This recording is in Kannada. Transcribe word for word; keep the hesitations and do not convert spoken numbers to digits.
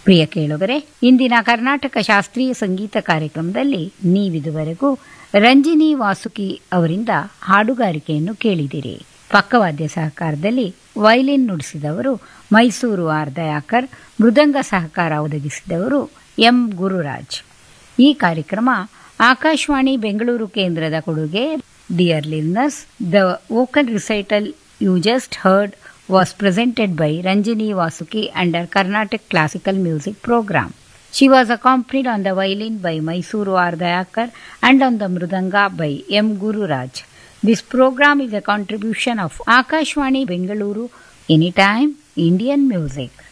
ಪ್ರಿಯ ಕೇಳುಗರೆ, ಇಂದಿನ ಕರ್ನಾಟಕ ಶಾಸ್ತ್ರೀಯ ಸಂಗೀತ ಕಾರ್ಯಕ್ರಮದಲ್ಲಿ ನೀವಿದುವರೆಗೂ ರಂಜಿನಿ ವಾಸುಕಿ ಅವರಿಂದ ಹಾಡುಗಾರಿಕೆಯನ್ನು ಕೇಳಿದಿರಿ. ಪಕ್ಕವಾದ್ಯ ಸಹಕಾರದಲ್ಲಿ ವಯಲಿನ್ ನುಡಿಸಿದವರು ಮೈಸೂರು ಆರ್ ದಯಾಕರ್, ಮೃದಂಗ ಸಹಕಾರ ಒದಗಿಸಿದವರು ಎಂ ಗುರುರಾಜ್. ಈ ಕಾರ್ಯಕ್ರಮ ಆಕಾಶವಾಣಿ ಬೆಂಗಳೂರು ಕೇಂದ್ರದ ಕೊಡುಗೆ. Dear listeners, the vocal recital you just heard was presented by Ranjini Vasuki under Carnatic Classical Music Program. She was accompanied on the violin by Mysuru R. Dayakar and on the mridanga by M. Guru Raj. This program is a contribution of Akashvani Bengaluru, Anytime Indian Music.